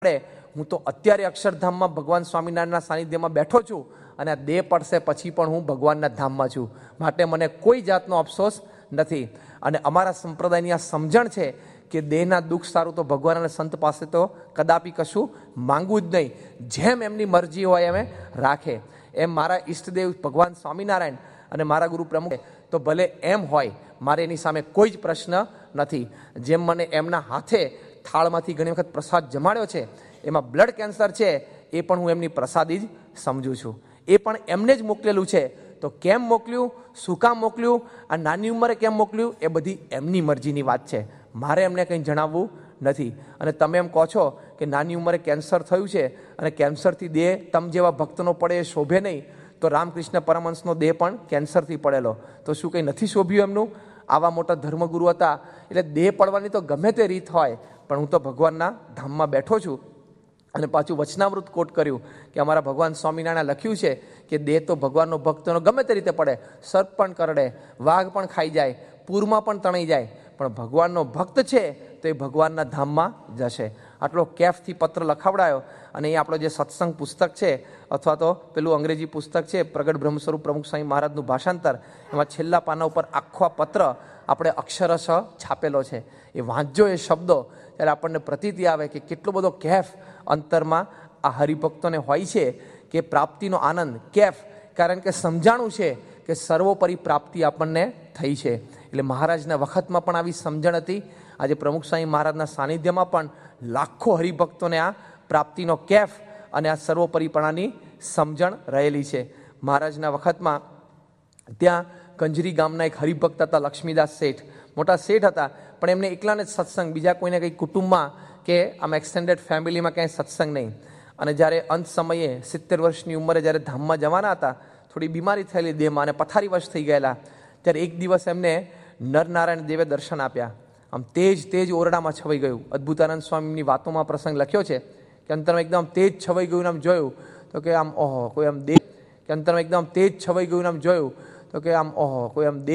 હું તો અત્યારે અક્ષરધામમાં ભગવાન સ્વામિનારાયણના સાનિધ્યમાં બેઠો છું અને આ દેહ પડશે પછી પણ હું ભગવાનના ધામમાં છું, માટે મને કોઈ જાતનો અફસોસ નથી. અને અમારા સંપ્રદાયની આ સમજણ છે કે દેહના દુઃખ સારું તો ભગવાન અને સંત પાસે તો કદાપી કશું માંગવું જ નહીં, જેમ એમની મરજી હોય એમ રાખે. એમ મારા ઈષ્ટદેવ ભગવાન સ્વામિનારાયણ અને મારા ગુરુ પ્રમુખ તો ભલે એમ હોય, મારે એની સામે કોઈ જ પ્રશ્ન નથી. જેમ મને એમના હાથે થાળમાંથી ઘણી વખત પ્રસાદ જમાડ્યો છે, એમાં બ્લડ કેન્સર છે, એ પણ હું એમની પ્રસાદી જ સમજું છું. એ પણ એમને જ મોકલેલું છે, તો કેમ મોકલ્યું, શું કામ મોકલ્યું, આ નાની ઉંમરે કેમ મોકલ્યું, એ બધી એમની મરજીની વાત છે, મારે એમને કંઈ જણાવવું નથી. અને તમે એમ કહો છો કે નાની ઉંમરે કેન્સર થયું છે અને કેન્સરથી દેહ તમ જેવા ભક્તનો પડે એ શોભે નહીં, તો રામકૃષ્ણ પરમહંસનો દેહ પણ કેન્સરથી પડેલો, તો શું કંઈ નથી શોભ્યું એમનું? આવા મોટા ધર્મગુરુ હતા, એટલે દેહ પડવાની તો ગમે તે રીત હોય, પણ હું તો ભગવાનના ધામમાં બેઠો છું. અને પાછું વચનામૃત કોટ કર્યું કે અમારા ભગવાન સ્વામિનારાયણે લખ્યું છે કે દેહ તો ભગવાનનો ભક્તનો ગમે તે રીતે પડે, સર્પ પણ કરડે, વાઘ પણ ખાઈ જાય, પૂરમાં પણ તણાઈ જાય, પણ ભગવાનનો ભક્ત છે તો એ ભગવાનના ધામમાં જશે. આટલો કેફથી પત્ર લખાવડાયો. અને એ આપણો જે સત્સંગ પુસ્તક છે, અથવા તો પેલું અંગ્રેજી પુસ્તક છે પ્રગટ બ્રહ્મસ્વરૂપ પ્રમુખ સ્વામી મહારાજનું ભાષાંતર, એમાં છેલ્લા પાના ઉપર આખો આ પત્ર આપણે અક્ષરશ છાપેલો છે. એ વાંચજો એ શબ્દો, ત્યારે આપણને પ્રતીતિ આવે કે કેટલો બધો કેફ અંતરમાં આ હરિભક્તોને હોય છે, કે પ્રાપ્તિનો આનંદ કેફ, કારણ કે સમજાણું છે કે સર્વોપરી પ્રાપ્તિ આપણને થઈ છે. એટલે મહારાજના વખતમાં પણ આવી સમજણ હતી. આજે પ્રમુખ સ્વામી મહારાજના સાનિધ્યમાં પણ લાખો હરિભક્તોને આ પ્રાપ્તિનો કેફ અને આ સર્વોપરીપણાની સમજણ રહેલી છે. મહારાજના વખતમાં ત્યાં કંજરી ગામના એક હરિભક્ત હતા લક્ષ્મીદાસ શેઠ, મોટા શેઠ હતા, પણ એમને એકલાને જ સત્સંગ, બીજા કોઈને કંઈ કુટુંબમાં કે આમ એક્સટેન્ડેડ ફેમિલીમાં ક્યાંય સત્સંગ નહીં. અને જ્યારે અંત સમયે 70 વર્ષની ઉંમરે જ્યારે ધામમાં જવાના હતા, થોડી બીમારી થયેલી દેહમાં અને પથારીવશ થઈ ગયેલા, ત્યારે એક દિવસ એમને નરનારાયણ દેવે દર્શન આપ્યા. આમ તેજ ઓરડામાં છવાઈ ગયું. અદ્ભુતાનંદ સ્વામીની વાતોમાં પ્રસંગ લખ્યો છે કે અંતરમાં એકદમ તેજ છવાઈ ગયું, આમ જોયું તો કે આમ ઓહો કોઈ આમ દેહ, કે અંતરમાં એકદમ તેજ છવાઈ ગયું, આમ જોયું તો કે આમ ઓહો કોઈ આમ દેહ